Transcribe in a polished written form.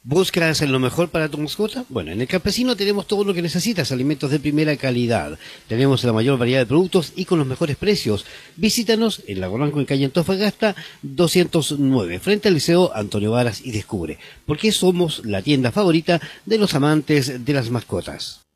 ¿Buscas lo mejor para tu mascota? Bueno, en el Campesino tenemos todo lo que necesitas, alimentos de primera calidad. Tenemos la mayor variedad de productos y con los mejores precios. Visítanos en Lago Blanco, en calle Antofagasta 209, frente al Liceo Antonio Varas, y descubre por qué somos la tienda favorita de los amantes de las mascotas.